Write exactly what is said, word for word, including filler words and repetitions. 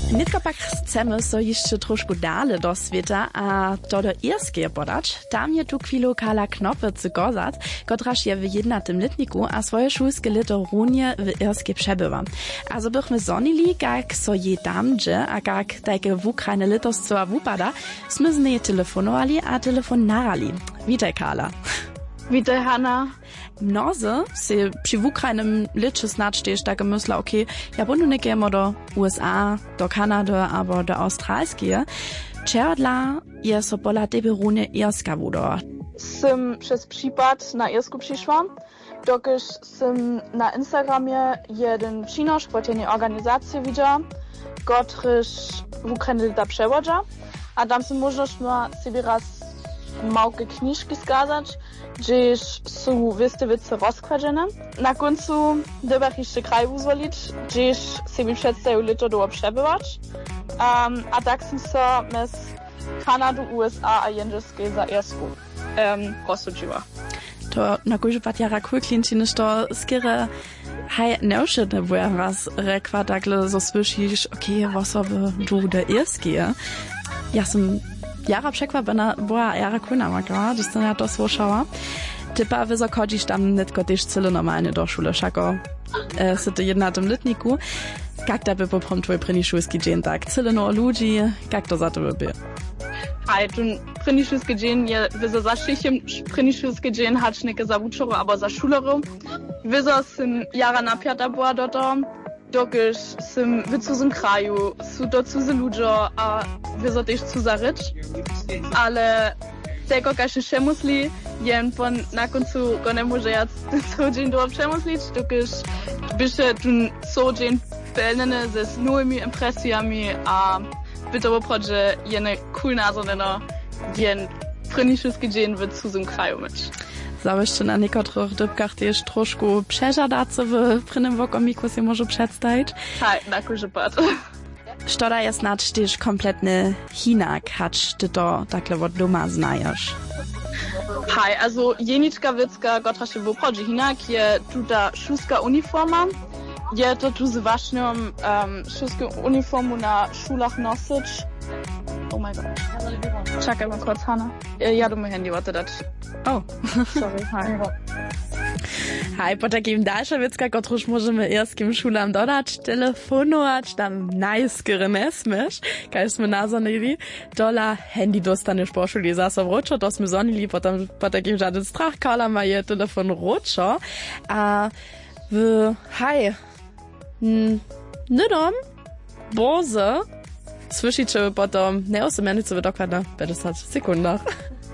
Nitko pak chcemy so jeszcze troszkę dalej do świata, a to do Irskiej podać. Tam je tu chwilu Kala Knopec gozat, kotraż je w jednatym letniku, a swoje szulskie lito runie w Irskiej przebywa. A so bychmy zonili, jak so je tam dże, a jak takie wukrajne litostwa wupada, smy z niej telefonowali, a telefon narali. Witaj, Kala. Witaj, Hanna. Mnozy si przy wukrajnym liczy snad stejesz tak myśla, okay, ja budu nekemo do U S A, do Kanady, albo do Australskie. Czerdla je so pola tebe runie Irska wudo. Sim przez przypad na Irsku przyszłam, dokiż sim na Instagramie jeden przynosz płatenie organizację widziała, gotryż wukrajny lita przewodza, a tam sim możność ma sobie raz małke kniżki skazać, gdzieś są wystawice rozkładzione. Na końcu debach jeszcze kraj uzwolić, gdzieś sobie przedstawił lito do przebywać. Um, a tak są so mes Kanadu, U S A a jędrzeskie za Irsku um, rozsudziła. To na górze pat jara kulklinčiny, to skiery haj neušetne bude raz rekva, takle so słyszysz, okej, okay, osoby du do Irskie. Ja sam jara przekvapena, była jara kuna maka, że to na to słyszała. Typa wysokodzisz tam nitko też cyle normalnie do szule, szako e, syty jednatym letniku. Jak da by poprom twój prynny szulski dzień tak? Cyle no ludzi, jak to za to by było? Hej, tu prynny szulski dzień je wyzo za szyciem, prynny szulski dzień hacz neke za uczoro, albo za szulero. Wyzo sym jara napiata była do to, dokiż sym w cudzym kraju, są to cudzy ludzie, a wyzo też cudza rycz. Ale tego, każ się musli, jen pon na końcu go nie może ja co dzień do przemyslić, dokiż bysze tu co dzień pełnene ze nowymi impresjami, a by to było, że jene cool nazoneno, jen prynniszewski dzień w cudzym kraju mieć. Zawieszcie na niektórych dybkach też troszkę przeżadacy w prynnym wokomiku się może przedstawić. Hej, na kurze pad. Sztoda jest nad też kompletny hinak, hacz ty to takle od doma znajesz. Hej, also jeniczka wycka, gotra się w obchodzie hinak, je tuta szulska uniforma. Je to tu z właśnie um, szulską uniformu na szulach nosić. Oh my god. Czekaj mal kurz, Hanna. Ja, du mein Handy, warte, das. Oh. Sorry, hi. Hej, po takim dalszym wiecka, kotruż możemy irskim szulam dodać, telefonować, tam najskry nesmysz, kaj sme nazonili, dola handy dostaniesz po szuli zase wróczo, to sme zonili, potem po takim żaden strach, kala ma je telefon wróczo, a w, hej, nydom, boze, słyszycie potom, ne osem minut, co dokładnie, pięćdziesiąt sekundach.